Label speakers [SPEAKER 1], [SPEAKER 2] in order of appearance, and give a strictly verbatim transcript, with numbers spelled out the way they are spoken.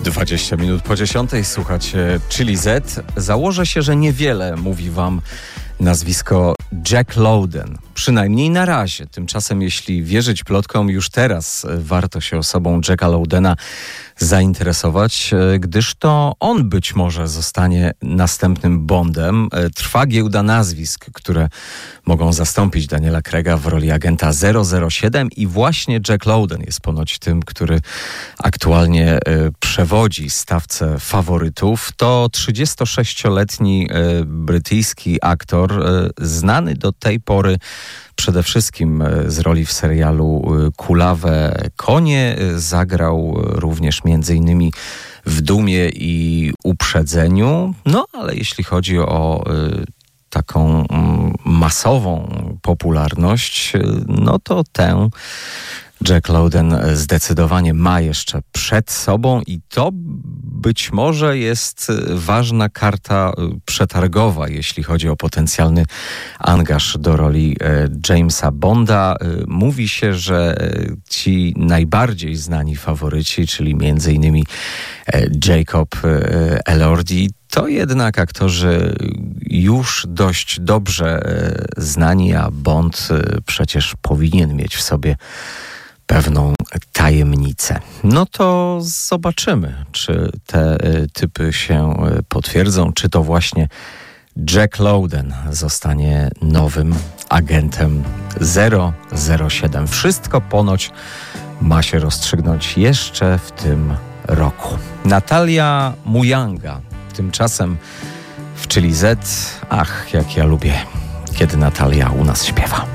[SPEAKER 1] dwadzieścia minut po dziesiątej, słuchacie Chili Z. Założę się, że niewiele mówi wam nazwisko Jack Lowden. Przynajmniej na razie. Tymczasem, jeśli wierzyć plotkom, już teraz warto się osobą Jacka Lowdena zainteresować, gdyż to on być może zostanie następnym Bondem. Trwa giełda nazwisk, które mogą zastąpić Daniela Craiga w roli agenta zero zero siedem i właśnie Jack Lowden jest ponoć tym, który aktualnie przewodzi stawce faworytów. To trzydziestosześcioletni brytyjski aktor, znany do tej pory przede wszystkim z roli w serialu Kulawe konie. Zagrał również między innymi w Dumie i Uprzedzeniu. No ale jeśli chodzi o taką masową popularność, no to tę Jack Lowden zdecydowanie ma jeszcze przed sobą i to być może jest ważna karta przetargowa, jeśli chodzi o potencjalny angaż do roli Jamesa Bonda. Mówi się, że ci najbardziej znani faworyci, czyli między innymi Jacob Elordi, to jednak aktorzy już dość dobrze znani, a Bond przecież powinien mieć w sobie pewną tajemnicę. No to zobaczymy, czy te typy się potwierdzą, czy to właśnie Jack Lowden zostanie nowym agentem zero zero siedem. Wszystko ponoć ma się rozstrzygnąć jeszcze w tym roku. Natalia Mujanga tymczasem w Chili Z. Ach, jak ja lubię, kiedy Natalia u nas śpiewa.